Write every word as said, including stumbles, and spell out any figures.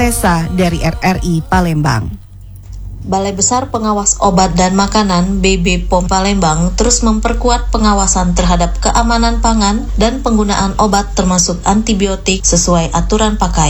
Tessa dari R R I Palembang. Balai Besar Pengawas Obat dan Makanan B B P O M Palembang terus memperkuat pengawasan terhadap keamanan pangan dan penggunaan obat termasuk antibiotik sesuai aturan pakai.